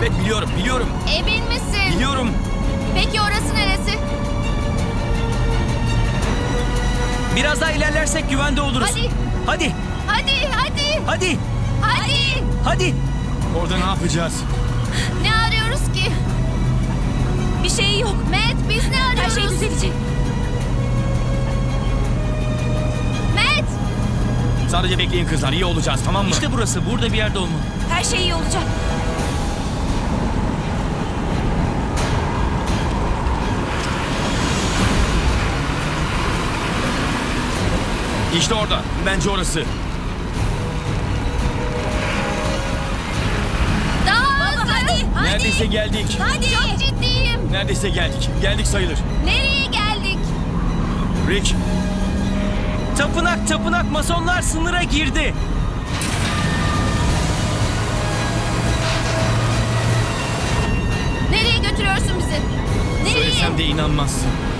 Evet biliyorum. Emin misin? Biliyorum. Peki orası neresi? Biraz daha ilerlersek güvende oluruz. Hadi. Hadi. Hadi. Orada ne yapacağız? Ne arıyoruz ki? Bir şey yok. Matt, biz ne arıyoruz? Her şey düzelecek. Matt! Sadece bekleyin kızlar, iyi olacağız, tamam mı? İşte burası, burada bir yerde olmalı. Her şey iyi olacak. İşte orada. Bence orası. Daha hızlı. Hadi. Neredeyse geldik. Hadi. Çok ciddiyim. Neredeyse geldik. Geldik sayılır. Nereye geldik? Rick. Tapınak. Masonlar sınıra girdi. Nereye götürüyorsun bizi? Nereye? Söylesem de inanmazsın.